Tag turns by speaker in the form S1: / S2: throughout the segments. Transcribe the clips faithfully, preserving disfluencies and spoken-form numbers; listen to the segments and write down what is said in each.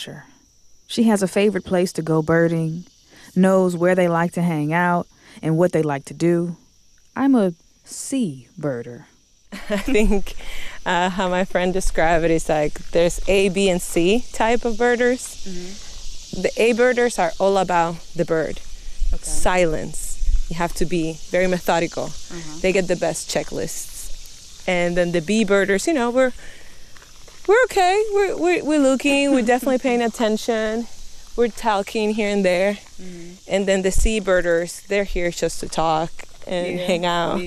S1: She has a favorite place to go birding, knows where they like to hang out and what they like to do. I'm a sea birder.
S2: I think uh, how my friend described it is like there's A, B, and C type of birders. Mm-hmm. The A birders are all about the bird. Okay. Silence. You have to be very methodical. Uh-huh. They get the best checklists. And then the B birders, you know, we're we're okay. We're we're, we're looking. We're definitely paying attention. We're talking here and there. Mm-hmm. And then the C birders, they're here just to talk and yeah, hang out.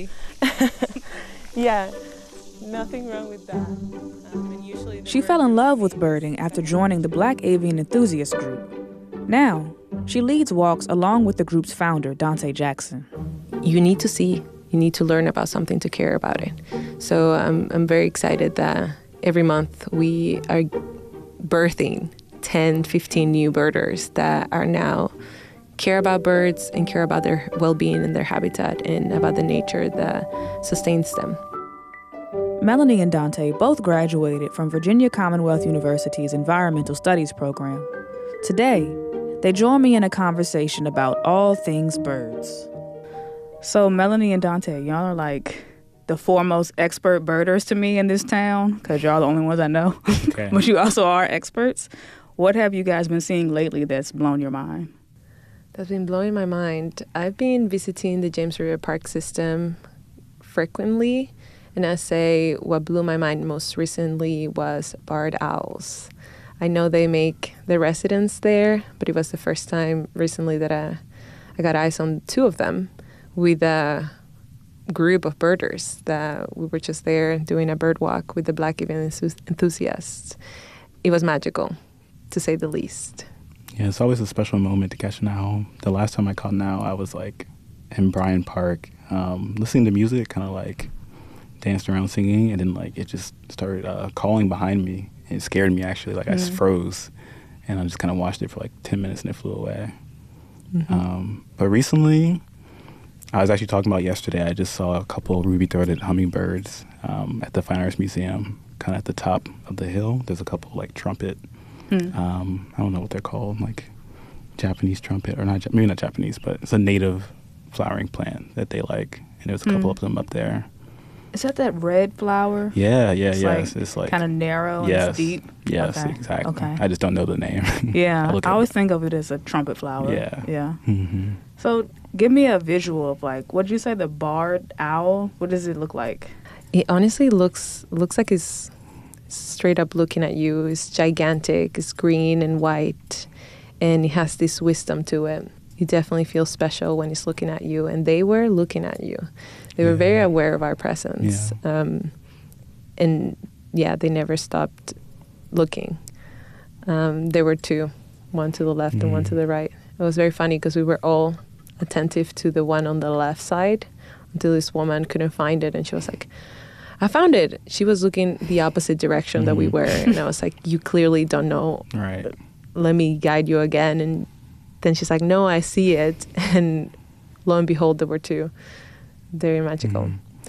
S2: Yeah, nothing wrong with that. Um, and usually
S1: she fell in love with birding after joining the Black Avian Enthusiast Group. Now, she leads walks along with the group's founder, Dante Jackson.
S2: You need to see, you need to learn about something to care about it. So um, I'm very excited that every month we are birthing ten, fifteen new birders that are now care about birds and care about their well-being and their habitat and about the nature that sustains them.
S1: Melanie and Dante both graduated from Virginia Commonwealth University's Environmental Studies program. Today, they join me in a conversation about all things birds. So Melanie and Dante, y'all are like the foremost expert birders to me in this town because y'all are the only ones I know. Okay. But you also are experts. What have you guys been seeing lately that's blown your mind?
S2: That's been blowing my mind. I've been visiting the James River Park system frequently, and I say what blew my mind most recently was barred owls. I know they make the residents there, but it was the first time recently that I, I got eyes on two of them with a group of birders that we were just there doing a bird walk with the Black Avian enthusiasts. It was magical, to say the least.
S3: Yeah, it's always a special moment to catch an owl. The last time I caught an owl, I was like in Bryant Park, um, listening to music, kind of like danced around singing, and then like it just started uh, calling behind me. It scared me actually, like mm-hmm. I just froze, and I just kind of watched it for like ten minutes and it flew away. Mm-hmm. Um, but recently, I was actually talking about yesterday, I just saw a couple of ruby-throated hummingbirds um, at the Fine Arts Museum, kind of at the top of the hill. There's a couple like trumpet. Hmm. Um, I don't know what they're called, like Japanese trumpet, or not, maybe not Japanese, but it's a native flowering plant that they like. And there's a couple mm. of them up there.
S1: Is that that red flower?
S3: Yeah, yeah,
S1: it's
S3: yes.
S1: Like
S3: it's like
S1: kind of narrow
S3: yes,
S1: and it's deep?
S3: Yes,
S1: okay.
S3: exactly.
S1: Okay.
S3: I just don't know the name.
S1: Yeah, I,
S3: I
S1: always
S3: it.
S1: think of it as a trumpet flower.
S3: Yeah.
S1: Yeah.
S3: Mm-hmm.
S1: So give me a visual of like, what did you say, the barred owl? What does it look like?
S2: It honestly looks looks like it's straight up looking at you. It's gigantic, it's green and white, and it has this wisdom to it. You definitely feel special when it's looking at you, and they were looking at you. They were yeah. very aware of our presence. Yeah. Um, and yeah, they never stopped looking. Um, there were two, one to the left mm. and one to the right. It was very funny because we were all attentive to the one on the left side until this woman couldn't find it, and she was like, I found it. She was looking the opposite direction mm-hmm. that we were. And I was like, you clearly don't know.
S3: Right.
S2: Let me guide you again. And then she's like, no, I see it. And lo and behold, there were two. Very magical. Mm-hmm.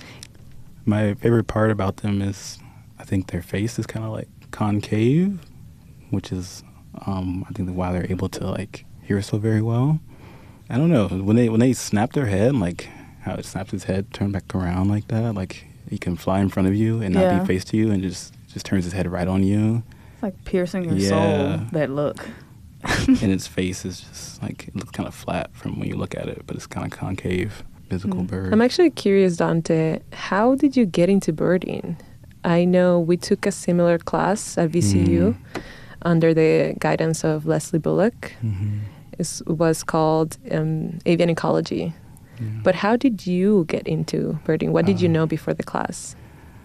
S3: My favorite part about them is I think their face is kind of like concave, which is um, I think why they're able to like hear so very well. I don't know. When they when they snap their head, like how it snaps its head, turn back around like that, like he can fly in front of you and not yeah. be face to you and just, just turns his head right on you.
S1: It's like piercing your
S3: yeah.
S1: soul, that look.
S3: And its face is just like, it looks kind of flat from when you look at it, but it's kind of concave, physical mm. bird.
S2: I'm actually curious, Dante, how did you get into birding? I know we took a similar class at V C U mm. under the guidance of Leslie Bullock. Mm-hmm. It was called um, Avian Ecology. Yeah. But how did you get into birding? What did uh, you know before the class?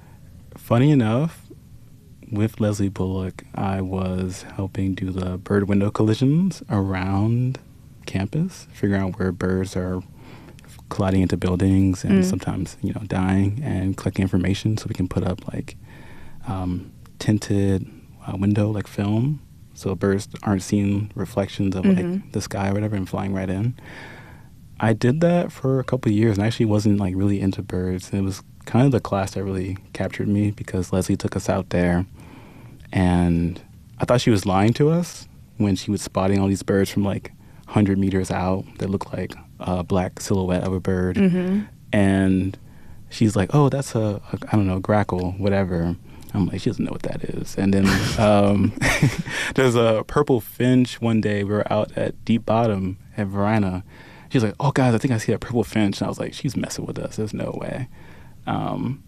S3: Funny enough, with Leslie Bullock, I was helping do the bird window collisions around campus, figuring out where birds are colliding into buildings and mm. sometimes, you know, dying, and collecting information so we can put up like um, tinted uh, window, like film, so birds aren't seeing reflections of mm-hmm. like the sky or whatever and flying right in. I did that for a couple of years and I actually wasn't like really into birds. And it was kind of the class that really captured me because Leslie took us out there and I thought she was lying to us when she was spotting all these birds from like one hundred meters out that looked like a black silhouette of a bird.
S1: Mm-hmm.
S3: And she's like, oh, that's a, a, I don't know, grackle, whatever. I'm like, she doesn't know what that is. And then um, there's a purple finch one day. We were out at Deep Bottom at Varina. She's like, oh, guys, I think I see a purple finch. And I was like, she's messing with us. There's no way. Um,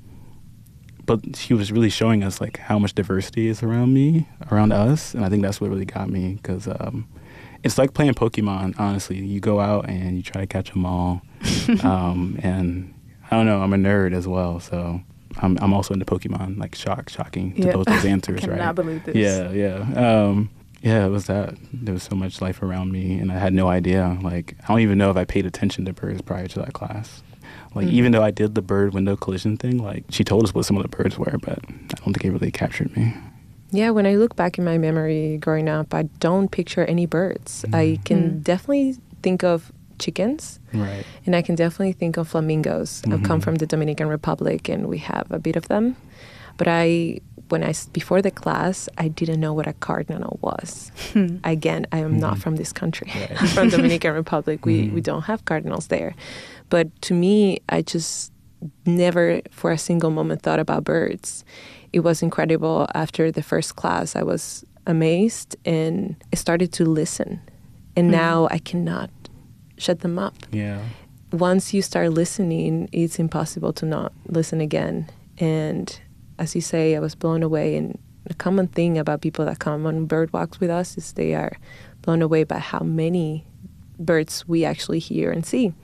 S3: but she was really showing us, like, how much diversity is around me, around us. And I think that's what really got me, because um, it's like playing Pokemon, honestly. You go out and you try to catch them all. um, and I don't know, I'm a nerd as well, so I'm I'm also into Pokemon, like shock, shocking to
S1: Yep.
S3: those, those answers,
S1: I cannot
S3: right?
S1: believe this.
S3: Yeah, yeah. Um, yeah, it was that. There was so much life around me, and I had no idea. Like, I don't even know if I paid attention to birds prior to that class. Like,
S1: Mm-hmm.
S3: even though I did the bird window collision thing, like, she told us what some of the birds were, but I don't think it really captured me.
S2: Yeah, when I look back in my memory growing up, I don't picture any birds.
S3: Mm.
S2: I can
S1: Mm.
S2: definitely think of chickens,
S3: Right.
S2: and I can definitely think of flamingos. I come
S3: Mhm.
S2: from the Dominican Republic, and we have a bit of them. But I, when I s- before the class, I didn't know what a cardinal was.
S1: Hmm.
S2: Again, I am not
S3: Mhm.
S2: from this country.
S3: Right.
S2: I'm from Dominican Republic. We
S3: Mhm.
S2: we don't have cardinals there. But to me, I just never for a single moment thought about birds. It was incredible. After the first class, I was amazed and I started to listen. And
S1: Mhm.
S2: now I cannot shut them up.
S3: Yeah.
S2: Once you start listening, it's impossible to not listen again. And as you say, I was blown away. And the common thing about people that come on bird walks with us is they are blown away by how many birds we actually hear and see.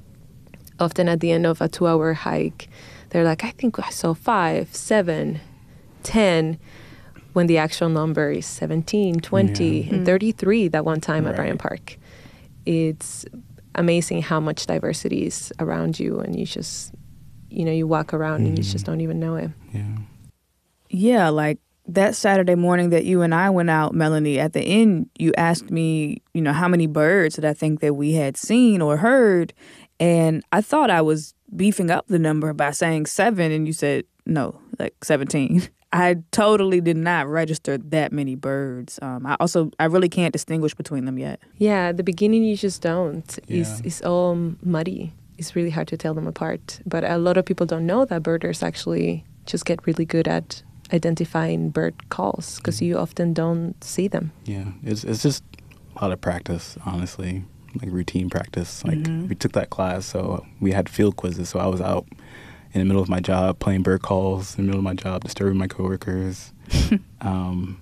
S2: Often at the end of a two-hour hike, they're like, I think I saw five, seven, ten, when the actual number is seventeen, twenty,
S3: Yeah.
S2: and
S1: Mm.
S2: thirty-three that one time at
S3: Right.
S2: Bryant Park. It's amazing how much diversity is around you, and you just, you know, you walk around and you
S3: Mhm.
S2: just don't even know it.
S3: Yeah.
S1: Yeah, like that Saturday morning that you and I went out, Melanie, at the end, you asked me, you know, how many birds did I think that we had seen or heard? And I thought I was beefing up the number by saying seven, and you said, no, like seventeen. I totally did not register that many birds. Um, I also, I really can't distinguish between them yet.
S2: Yeah, at the beginning you just don't. It's,
S3: Yeah.
S2: it's all muddy. It's really hard to tell them apart. But a lot of people don't know that birders actually just get really good at identifying bird calls because you often don't see them.
S3: Yeah, it's it's just a lot of practice, honestly, like routine practice. Like
S1: Mhm.
S3: we took that class, so we had field quizzes. So I was out in the middle of my job playing bird calls, in the middle of my job disturbing my coworkers. um,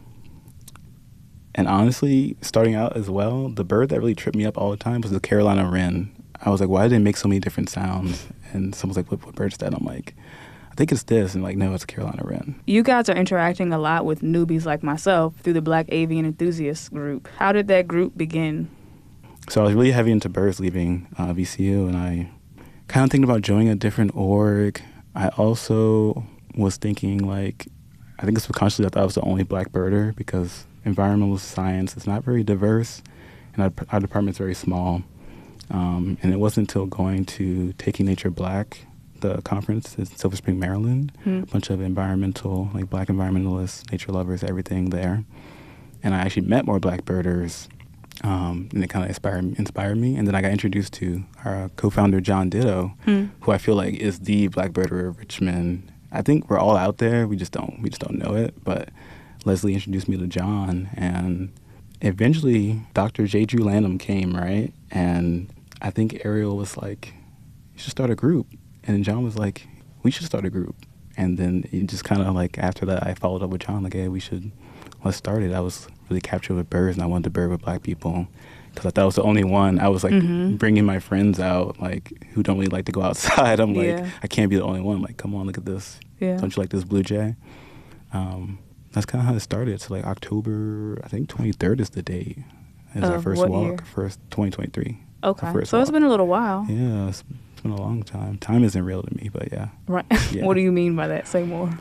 S3: and honestly, starting out as well, the bird that really tripped me up all the time was the Carolina wren. I was like, why did they make so many different sounds? And someone's like, what, what bird is that? I'm like, I think it's this. And like, no, it's a Carolina wren.
S1: You guys are interacting a lot with newbies like myself through the Black Avian Enthusiasts group. How did that group begin?
S3: So I was really heavy into birds leaving uh, V C U, and I kind of thinking about joining a different org. I also was thinking, like, I think subconsciously I thought I was the only black birder because environmental science is not very diverse, and our, our department's very small. Um, and it wasn't until going to Taking Nature Black, the conference in Silver Spring, Maryland,
S1: Hmm.
S3: a bunch of environmental, like black environmentalists, nature lovers, everything there. And I actually met more black birders. Um, and it kind of inspired inspired me. And then I got introduced to our co-founder, John Ditto,
S1: Hmm.
S3: who I feel like is the black birder of Richmond. I think we're all out there. We just don't we just don't know it. But Leslie introduced me to John, and eventually Doctor J. Drew Lanham came, right? And I think Ariel was like, you should start a group. And John was like, we should start a group. And then it just kind of like after that, I followed up with John, like, hey, we should, let's start it. I was really captured with birds, and I wanted to bird with black people because I thought I was the only one. I was like
S1: Mhm.
S3: bringing my friends out, like, who don't really like to go outside. I'm like,
S1: Yeah.
S3: I can't be the only one. I'm like, come on, look at this.
S1: Yeah.
S3: Don't you like this blue jay? Um, that's kind of how it started. So like October, I think twenty-third is the date. Is our
S1: Of
S3: first
S1: what
S3: walk,
S1: year?
S3: first twenty twenty-three.
S1: Okay.
S3: first
S1: So it's
S3: walk.
S1: been a little while.
S3: Yeah, it's, it's been a long time. Time isn't real to me, but yeah.
S1: Right.
S3: Yeah.
S1: What do you mean by that? Say more.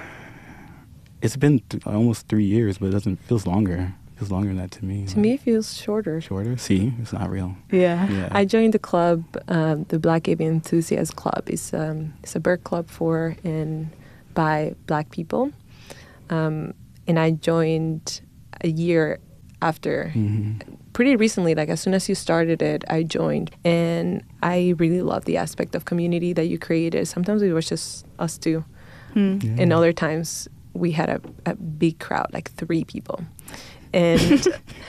S3: It's been th- almost three years, but it doesn't feels longer. It feels longer than that to me.
S2: To me, it feels shorter.
S3: shorter. See, it's not real.
S1: Yeah.
S3: Yeah.
S2: I joined the club, um, the Black Avian Enthusiast Club. It's, um, it's a bird club for and by black people. Um, and I joined a year after.
S3: Mm-hmm.
S2: Pretty recently, like as soon as you started it, I joined. And I really love the aspect of community that you created. Sometimes it was just us two.
S1: Hmm.
S3: Yeah.
S2: And other times we had a, a big crowd, like three people. And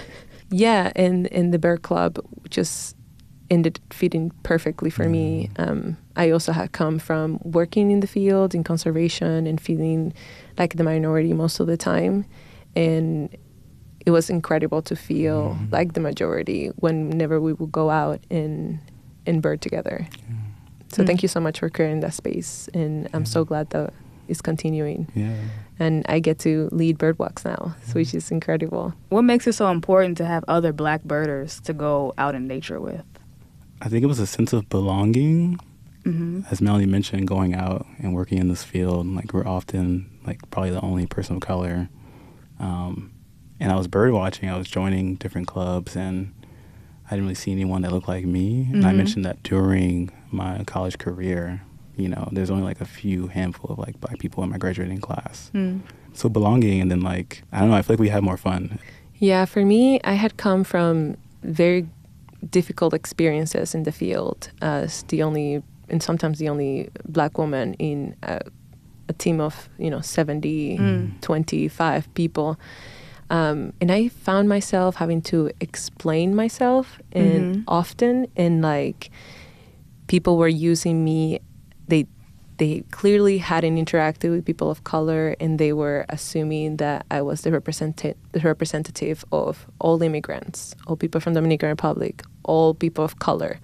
S2: yeah, and, and the Bird Club just ended fitting perfectly for me. Um, I also had come from working in the field in conservation and feeling like the minority most of the time. And it was incredible to feel
S3: Mm-hmm.
S2: like the majority whenever we would go out and, and bird together.
S3: Yeah.
S2: So
S1: Mm.
S2: thank you so much for creating that space. And I'm so glad that it's continuing.
S3: Yeah.
S2: And I get to lead bird walks now, so which is incredible.
S1: What makes it so important to have other Black birders to go out in nature with?
S3: I think it was a sense of belonging.
S1: Mm-hmm.
S3: As Melanie mentioned, going out and working in this field, like we're often like probably the only person of color. Um, and I was bird watching. I was joining different clubs, and I didn't really see anyone that looked like me. And I
S1: Mhm.
S3: mentioned that during my college career, you know, there's only like a few handful of like Black people in my graduating class.
S1: Mm.
S3: So belonging, and then like I don't know, I feel like we had more fun.
S2: Yeah, for me, I had come from very difficult experiences in the field as the only, and sometimes the only Black woman in a, a team of, you know, seventy,
S1: Mm.
S2: twenty-five people. Um, and I found myself having to explain myself and
S1: Mhm.
S2: often, and like people were using me. They they clearly hadn't interacted with people of color, and they were assuming that I was the representative the representative of all immigrants, all people from the Dominican Republic, all people of color.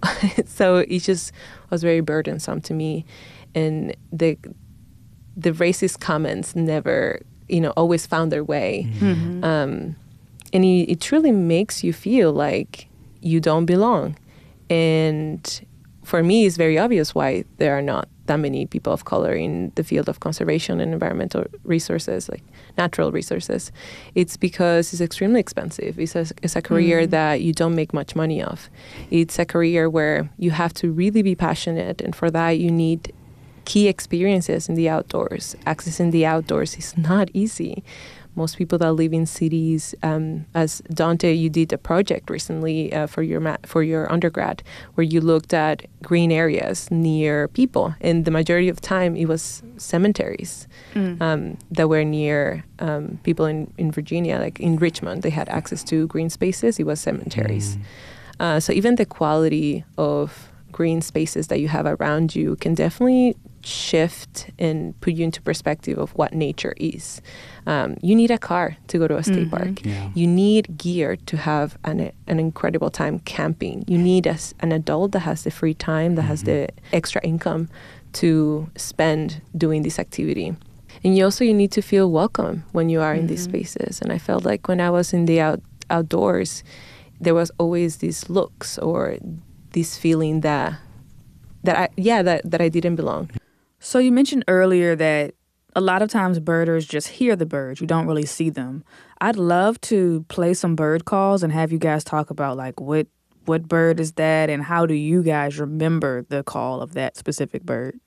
S2: So it just was very burdensome to me, and the the racist comments never, you know, always found their way.
S1: Mhm.
S2: Um, and it, it truly makes you feel like you don't belong. And for me, it's very obvious why there are not that many people of color in the field of conservation and environmental resources, like natural resources. It's because it's extremely expensive. It's a, it's a career
S1: Mm.
S2: that you don't make much money of. It's a career where you have to really be passionate, and for that you need key experiences in the outdoors. Accessing the outdoors is not easy. Most people that live in cities, um, as Dante, you did a project recently uh, for your ma- for your undergrad, where you looked at green areas near people, and the majority of time it was cemeteries
S1: Mm.
S2: um, that were near um, people in, in Virginia, like in Richmond. They had access to green spaces. It was cemeteries.
S3: Mm.
S2: Uh, so even the quality of green spaces that you have around you can definitely shift and put you into perspective of what nature is. Um, you need a car to go to a state
S1: Mhm.
S2: park.
S3: Yeah.
S2: You need gear to have an, an incredible time camping. You need a, an adult that has the free time, that has the extra income to spend doing this activity. And you also you need to feel welcome when you are in these
S1: Mhm.
S2: spaces. And I felt like when I was in the out, outdoors, there was always these looks or this feeling that that I yeah that, that I didn't belong.
S1: So you mentioned earlier that a lot of times birders just hear the birds. You don't really see them. I'd love to play some bird calls and have you guys talk about like what what bird is that and how do you guys remember the call of that specific bird?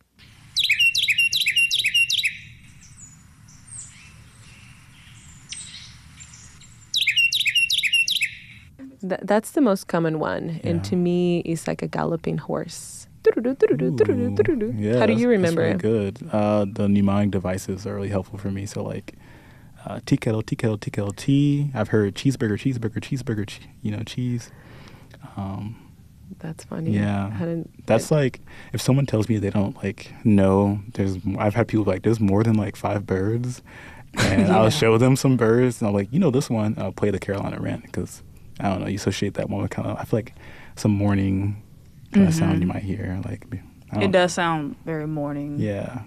S2: Th- that's the most common one,
S3: Yeah.
S2: and to me, it's like a galloping horse.
S3: Ooh,
S2: How do
S3: yeah,
S2: you
S3: that's-
S2: remember
S3: that's
S2: it?
S3: really good. Uh, the mnemonic devices are really helpful for me. So like uh, tea kettle, tea kettle, tea kettle, tea. I've heard cheeseburger, cheeseburger, cheeseburger. Che- you know, cheese. Um,
S2: That's funny.
S3: Yeah.
S2: I hadn't,
S3: that's like if someone tells me they don't like know. There's I've had people like there's more than like five birds, and
S1: Yeah.
S3: I'll show them some birds, and I'm like, you know, this one. I'll play the Carolina Wren because I don't know. You associate that one with kind of. I feel like some morning kind of
S1: Mhm.
S3: sound you might hear. Like I don't
S1: It does sound very morning.
S3: Yeah.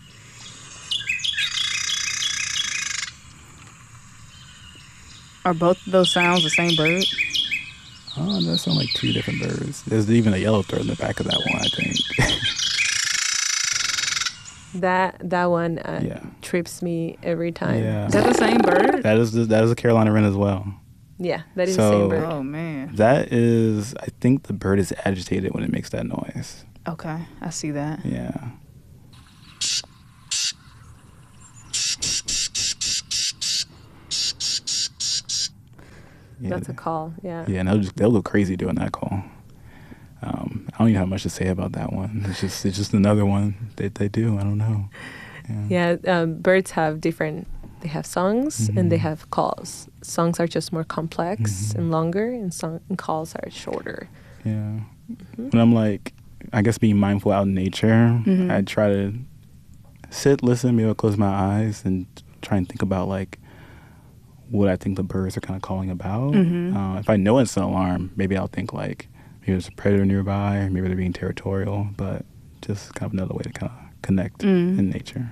S1: Are both of those sounds the same bird?
S3: Oh, that sound like two different birds. There's even a yellow throat in the back of that one, I think.
S2: that that one uh,
S3: Yeah.
S2: trips me every time.
S3: Yeah.
S1: Is that the same bird?
S3: That is the, that is a Carolina Wren as well.
S2: Yeah, that is
S3: So-
S2: the same bird.
S1: Oh man.
S3: That is, I think the bird is agitated when it makes that noise.
S1: Okay, I see that.
S3: Yeah. Yeah,
S2: That's a call, yeah.
S3: Yeah, and they'll just they'll go crazy doing that call. Um, I don't even have much to say about that one. It's just it's just another one that they do. I don't know.
S2: Yeah, yeah um, birds have different. They have songs
S3: mm-hmm.
S2: and they have calls. Songs are just more complex
S3: mm-hmm.
S2: and longer, and song and calls are shorter.
S3: Yeah.
S2: Mm-hmm.
S3: When I'm like, I guess being mindful out in nature, mm-hmm. I try to sit, listen, maybe I'll close my eyes and try and think about like what I think the birds are kind of calling about. Mm-hmm. Uh, if I know it's an alarm, maybe I'll think like maybe there's a predator nearby, or maybe they're being territorial, but just kind of another way to kind of connect mm. in nature.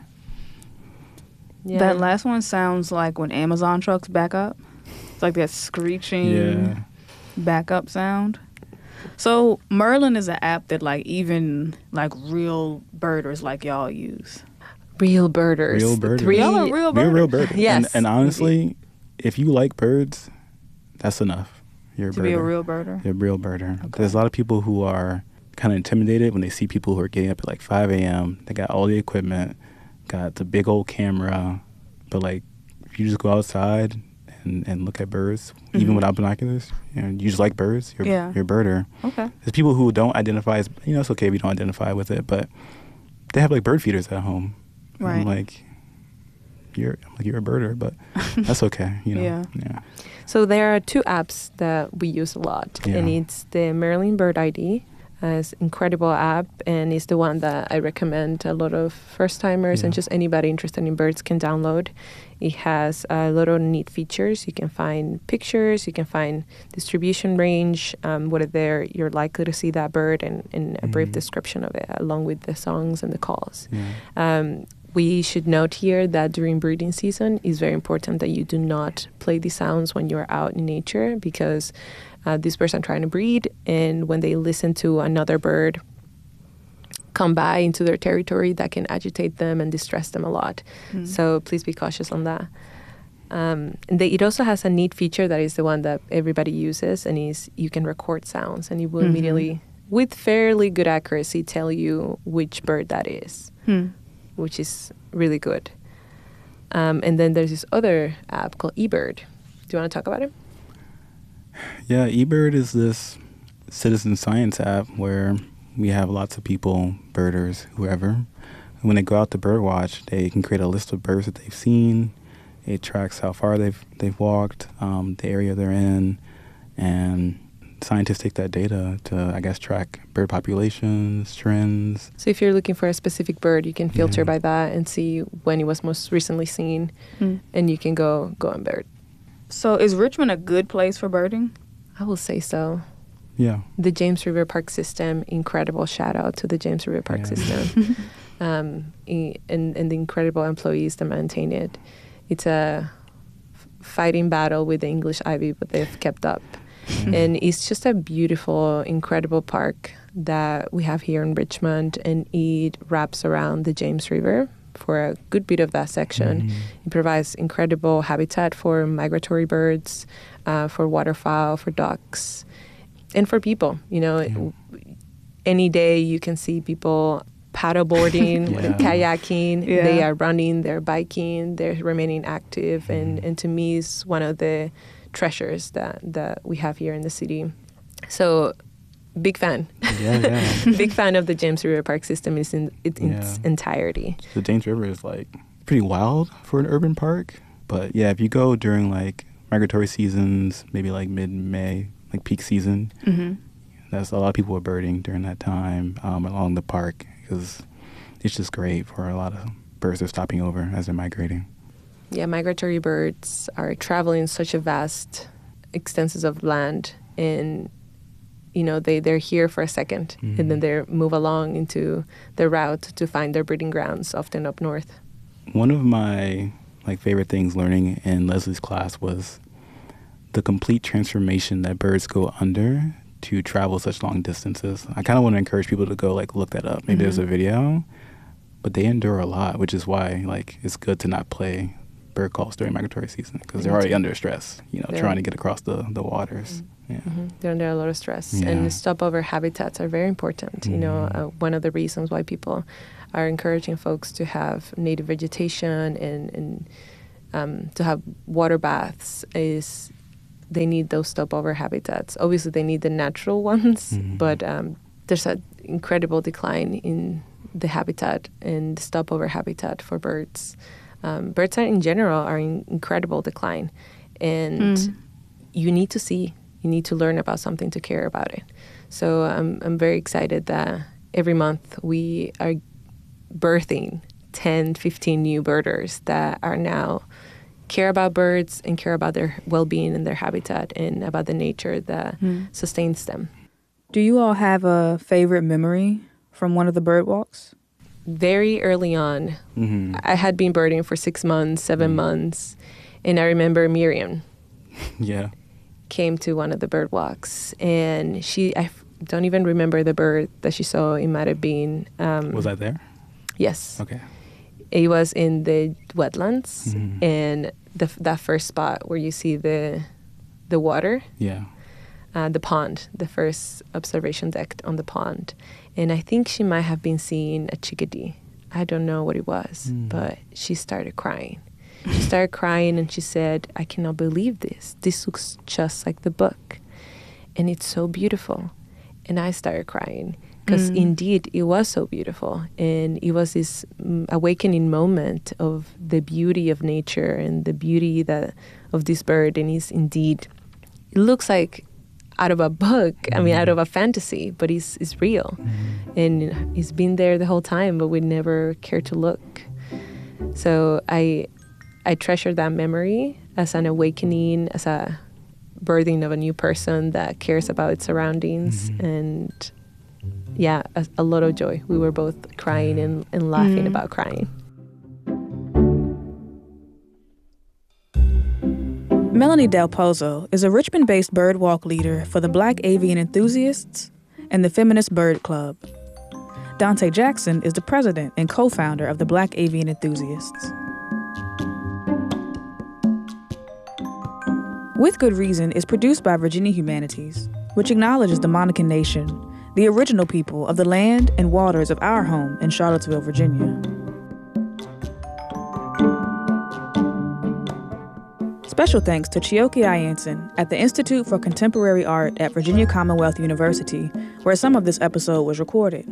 S1: Yeah. That last one sounds like when Amazon trucks back up. It's like that screeching
S3: yeah.
S1: backup sound. So Merlin is an app that like even like real birders like y'all use.
S2: Real birders.
S3: Real birders.
S1: Three y'all are real birders.
S3: We're real birders.
S2: Yes.
S3: And, and honestly, if you like birds, that's enough. You're a
S1: to
S3: birder.
S1: be a real birder?
S3: You're a real birder.
S1: Okay.
S3: There's a lot of people who are kind of intimidated when they see people who are getting up at like five a.m. They got all the equipment, got the big old camera, but like if you just go outside and, and look at birds, mm-hmm. even without binoculars, you know, you just like birds, you're,
S1: yeah.
S3: you're a birder.
S1: Okay.
S3: There's people who don't identify as, you know, it's okay if you don't identify with it, but they have like bird feeders at home.
S1: Right.
S3: I'm like, you're I'm like you're a birder, but that's okay. You know.
S1: Yeah.
S3: Yeah.
S2: So there are two apps that we use a lot,
S3: yeah.
S2: and it's the Merlin Bird I D. Uh, it's an incredible app, and it's the one that I recommend a lot of first-timers
S3: yeah.
S2: and just anybody interested in birds can download. It has a lot of neat features. You can find pictures, you can find distribution range, um, whether there you're likely to see that bird, and, and a mm-hmm. brief description of it, along with the songs and the calls.
S3: Yeah.
S2: Um, we should note here that during breeding season, it's very important that you do not play these sounds when you're out in nature, because uh, these birds are trying to breed, and when they listen to another bird come by into their territory, that can agitate them and distress them a lot. Mm. So please be cautious on that. Um, and they, it also has a neat feature that is the one that everybody uses, and is you can record sounds, and it will mm-hmm. immediately, with fairly good accuracy, tell you which bird that is. Mm. Which is really good. Um, and then there's this other app called eBird. Do you want to talk about it?
S3: Yeah, eBird is this citizen science app where we have lots of people, birders, whoever. And when they go out to birdwatch, they can create a list of birds that they've seen. It tracks how far they've they've walked, um, the area they're in, and scientists take that data to, I guess, track bird populations, trends.
S2: So if you're looking for a specific bird, you can filter
S3: yeah.
S2: by that and see when it was most recently seen, mm. and you can go go on bird.
S1: So is Richmond a good place for birding?
S2: I will say so.
S3: Yeah.
S2: The James River Park System, incredible shout out to the James River Park yeah. System, um, and, and the incredible employees that maintain it. It's a f- fighting battle with the English ivy, but they've kept up. Mm-hmm. And it's just a beautiful, incredible park that we have here in Richmond, and it wraps around the James River for a good bit of that section. Mm-hmm. It provides incredible habitat for migratory birds, uh, for waterfowl, for ducks, and for people. You know, yeah. any day you can see people paddleboarding, yeah. kayaking, yeah. they are running, they're biking, they're remaining active, mm-hmm. and, and to me it's one of the treasures that, that we have here in the city. So, big fan.
S3: Yeah, yeah.
S2: Big fan of the James River Park System is in, it, in yeah. its entirety.
S3: The James River is like pretty wild for an urban park, but yeah, if you go during like migratory seasons, maybe like mid-May, like peak season, mm-hmm. that's a lot of people are birding during that time um, along the park, because it's just great for a lot of birds that are stopping over as they're migrating.
S2: Yeah, migratory birds are traveling such a vast extenses of land, and you know they they're here for a second, mm-hmm. and then they move along into their route to find their breeding grounds, often up north.
S3: One of my like favorite things learning in Leslie's class was the complete transformation that birds go under to travel such long distances. I kind of want to encourage people to go like look that up. Maybe mm-hmm. there's a video, but they endure a lot, which is why like it's good to not play bird calls during migratory season, because they're already under stress, you know, they're, trying to get across the, the waters. Mm-hmm. Yeah.
S2: Mm-hmm. They're under a lot of stress.
S3: Yeah.
S2: And stopover habitats are very important. Mm-hmm. You know, uh, one of the reasons why people are encouraging folks to have native vegetation and, and um, to have water baths is they need those stopover habitats. Obviously, they need the natural ones, mm-hmm. but um, there's an incredible decline in the habitat and the stopover habitat for birds. Um, birds are, in general are in incredible decline, and mm. you need to see, you need to learn about something to care about it. So I'm I'm very excited that every month we are birthing ten, fifteen new birders that are now care about birds and care about their well-being and their habitat and about the nature that mm. sustains them.
S1: Do you all have a favorite memory from one of the bird walks?
S2: Very early on, mm-hmm. I had been birding for six months, seven mm. months, and I remember Miriam.
S3: Yeah.
S2: Came to one of the bird walks, and she, I don't even remember the bird that she saw. It might have been... Um,
S3: was I there?
S2: Yes.
S3: Okay.
S2: It was in the wetlands, mm-hmm. and the, that first spot where you see the the water.
S3: Yeah.
S2: Uh, the pond, the first observation deck on the pond. And I think she might have been seeing a chickadee. I don't know what it was, mm. but she started crying. She started crying and she said, I cannot believe this. This looks just like the book. And it's so beautiful. And I started crying because mm. indeed it was so beautiful. And it was this um, awakening moment of the beauty of nature and the beauty that of this bird. And it's indeed, it looks like out of a book, I mean, out of a fantasy, but it's, it's real. Mm-hmm. And it's been there the whole time, but we never cared to look. So I I treasure that memory as an awakening, as a birthing of a new person that cares about its surroundings. Mm-hmm. And yeah, a, a lot of joy. We were both crying and, and laughing mm-hmm. about crying.
S1: Melanie Del Pozo is a Richmond-based birdwalk leader for the Black Avian Enthusiasts and the Feminist Bird Club. Dante Jackson is the president and co-founder of the Black Avian Enthusiasts. With Good Reason is produced by Virginia Humanities, which acknowledges the Monacan Nation, the original people of the land and waters of our home in Charlottesville, Virginia. Special thanks to Chioke Ayanson at the Institute for Contemporary Art at Virginia Commonwealth University, where some of this episode was recorded.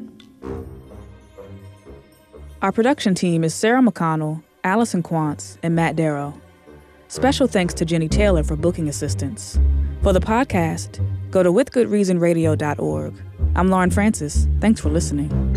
S1: Our production team is Sarah McConnell, Allison Quantz, and Matt Darrow. Special thanks to Jenny Taylor for booking assistance. For the podcast, go to with good reason radio dot org. I'm Lauren Francis. Thanks for listening.